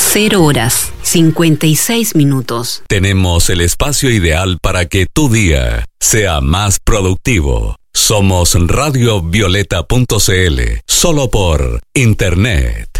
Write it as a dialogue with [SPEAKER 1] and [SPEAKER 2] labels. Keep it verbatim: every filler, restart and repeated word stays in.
[SPEAKER 1] cero horas, cincuenta y seis minutos.
[SPEAKER 2] Tenemos el espacio ideal para que tu día sea más productivo. Somos radio violeta punto c l, solo por Internet.